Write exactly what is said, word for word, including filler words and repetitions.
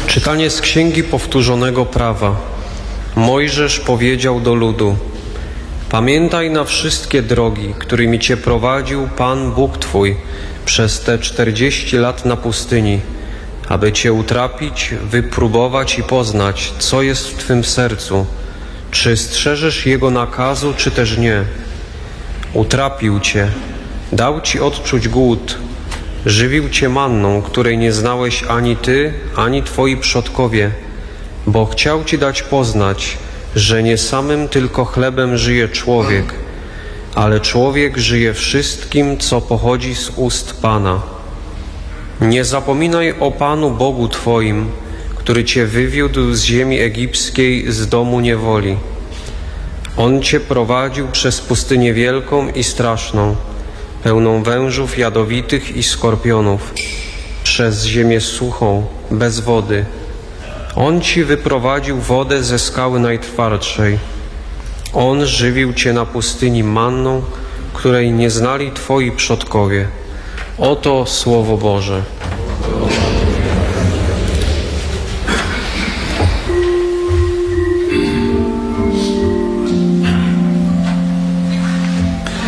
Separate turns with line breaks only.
Czytanie z Księgi Powtórzonego Prawa. Mojżesz powiedział do ludu: pamiętaj na wszystkie drogi, którymi Cię prowadził Pan Bóg Twój przez te czterdzieści lat na pustyni, aby Cię utrapić, wypróbować i poznać, co jest w Twym sercu, czy strzeżesz Jego nakazu, czy też nie. Utrapił Cię, dał Ci odczuć głód, żywił Cię manną, której nie znałeś ani Ty, ani Twoi przodkowie, bo chciał Ci dać poznać, że nie samym tylko chlebem żyje człowiek, ale człowiek żyje wszystkim, co pochodzi z ust Pana. Nie zapominaj o Panu Bogu Twoim, który Cię wywiódł z ziemi egipskiej, z domu niewoli. On Cię prowadził przez pustynię wielką i straszną, pełną wężów jadowitych i skorpionów, przez ziemię suchą, bez wody. On Ci wyprowadził wodę ze skały najtwardszej. On żywił Cię na pustyni manną, której nie znali Twoi przodkowie. Oto Słowo Boże.